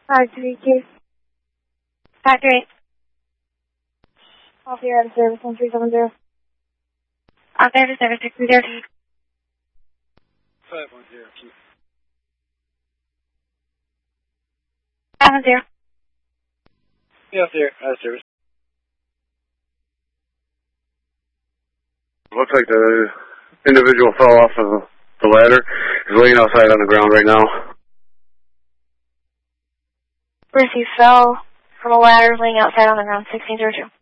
532. 538. Off the air to service 1370. Off air to service 630. 510. 510. Yeah, off there. Out of service. Looks like the individual fell off of the ladder. He's laying outside on the ground right now. Bruce, he fell from a ladder laying outside on the ground, 1602.